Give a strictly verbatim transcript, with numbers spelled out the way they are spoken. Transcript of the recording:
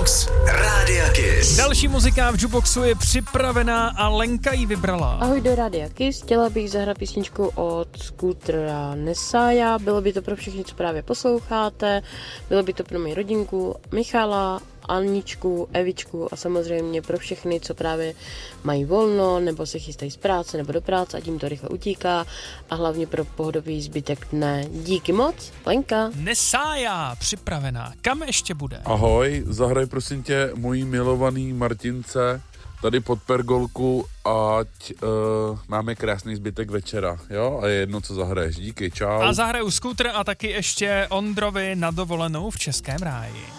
Jukebox Rádia Kiss. Další muzika v Jukeboxu je připravená a Lenka ji vybrala. Ahoj do Rádia Kiss, chtěla bych zahrát písničku od Scootera Nesaja. Bylo by to pro všechny, co právě posloucháte. Bylo by to pro moji rodinku Michala, Aničku, Evičku a samozřejmě pro všechny, co právě mají volno nebo se chystají z práce nebo do práce a tím to rychle utíká a hlavně pro pohodový zbytek dne. Díky moc, Lenka. Nesája připravená. Kam ještě bude? Ahoj, zahraj prosím tě mojí milovaný Martince tady pod pergolku, ať uh, máme krásný zbytek večera, jo? A je jedno, co zahraješ. Díky, čau. A zahraju Scooter a taky ještě Ondrovi na dovolenou v Českém ráji.